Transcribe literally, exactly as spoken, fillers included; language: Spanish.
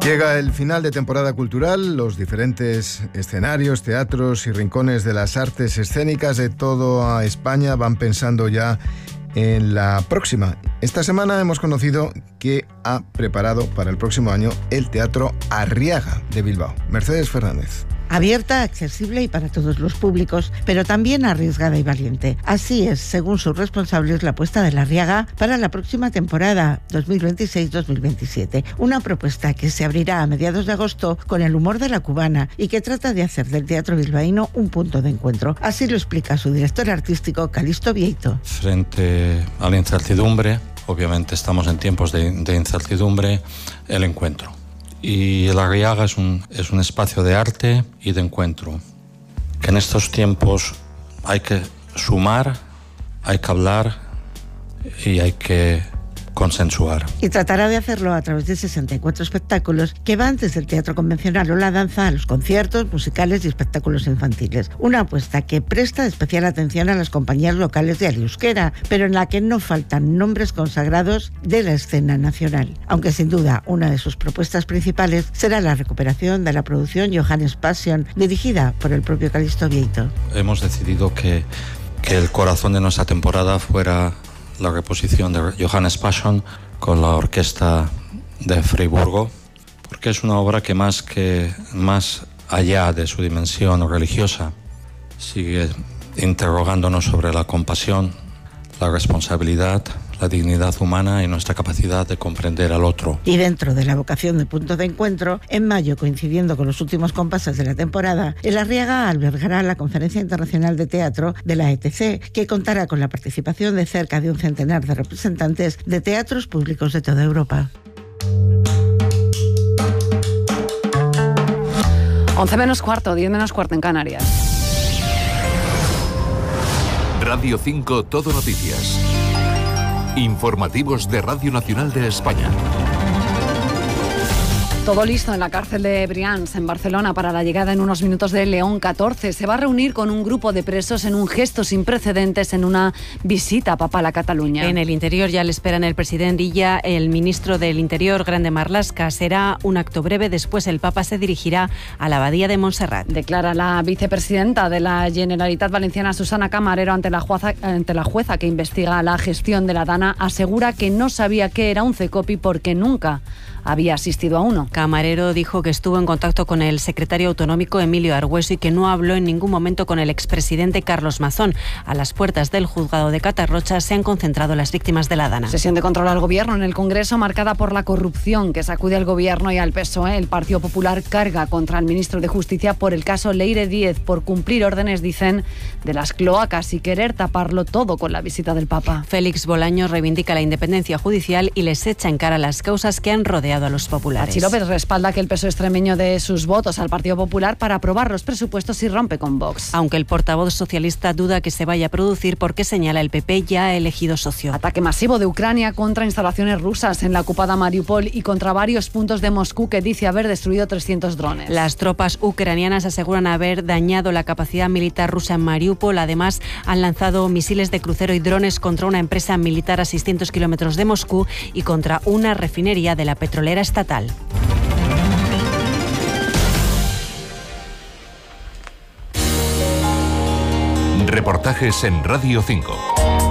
Llega el final de temporada cultural, los diferentes escenarios, teatros y rincones de las artes escénicas de toda España van pensando ya en la próxima. Esta semana hemos conocido que ha preparado para el próximo año el Teatro Arriaga de Bilbao. Mercedes Fernández. Abierta, accesible y para todos los públicos, pero también arriesgada y valiente. Así es, según sus responsables, la apuesta de la Arriaga para la próxima temporada dos mil veintiséis dos mil veintisiete. Una propuesta que se abrirá a mediados de agosto con el humor de la cubana y que trata de hacer del teatro bilbaíno un punto de encuentro. Así lo explica su director artístico, Calixto Vieito. Frente a la incertidumbre, obviamente estamos en tiempos de, de incertidumbre, el encuentro. Y el Arriaga es un, es un espacio de arte y de encuentro, que en estos tiempos hay que sumar, hay que hablar y hay que consensuar. Y tratará de hacerlo a través de sesenta y cuatro espectáculos que van desde el teatro convencional o la danza a los conciertos, musicales y espectáculos infantiles. Una apuesta que presta especial atención a las compañías locales de euskera, pero en la que no faltan nombres consagrados de la escena nacional. Aunque sin duda una de sus propuestas principales será la recuperación de la producción Johannes Passion, dirigida por el propio Calixto Vieito. Hemos decidido que, que el corazón de nuestra temporada fuera la reposición de Johannes Passion con la orquesta de Friburgo, porque es una obra que más, que más allá de su dimensión religiosa sigue interrogándonos sobre la compasión, la responsabilidad, la dignidad humana y nuestra capacidad de comprender al otro. Y dentro de la vocación de punto de encuentro, en mayo, coincidiendo con los últimos compases de la temporada, el Arriaga albergará la Conferencia Internacional de Teatro de la E T C, que contará con la participación de cerca de un centenar de representantes de teatros públicos de toda Europa. once menos cuarto, diez menos cuarto en Canarias. Radio cinco Todo Noticias. Informativos de Radio Nacional de España. Todo listo en la cárcel de Brians, en Barcelona, para la llegada en unos minutos de León catorce. Se va a reunir con un grupo de presos en un gesto sin precedentes en una visita papal a Cataluña. En el interior ya le esperan el presidente Illa, el ministro del Interior, Grande Marlaska. Será un acto breve, después el Papa se dirigirá a la abadía de Montserrat. Declara la vicepresidenta de la Generalitat Valenciana, Susana Camarero, ante la, jueza, ante la jueza que investiga la gestión de la Dana, asegura que no sabía qué era un CECOPI porque nunca había asistido a uno. Camarero dijo que estuvo en contacto con el secretario autonómico Emilio Argüeso y que no habló en ningún momento con el expresidente Carlos Mazón. A las puertas del juzgado de Catarrocha se han concentrado las víctimas de la Dana. Sesión de control al gobierno en el Congreso marcada por la corrupción que sacude al gobierno y al P S O E. El Partido Popular carga contra el ministro de Justicia por el caso Leire Díez por cumplir órdenes, dicen, de las cloacas y querer taparlo todo con la visita del Papa. Félix Bolaños reivindica la independencia judicial y les echa en cara las causas que han rodeado a los populares. Pachi López respalda que el P S O E extremeño dé sus votos al Partido Popular para aprobar los presupuestos y rompe con Vox. Aunque el portavoz socialista duda que se vaya a producir porque señala el P P ya ha elegido socio. Ataque masivo de Ucrania contra instalaciones rusas en la ocupada Mariupol y contra varios puntos de Moscú que dice haber destruido trescientos drones. Las tropas ucranianas aseguran haber dañado la capacidad militar rusa en Mariupol. Además, han lanzado misiles de crucero y drones contra una empresa militar a seiscientos kilómetros de Moscú y contra una refinería de la petrolera estatal. Reportajes en Radio cinco.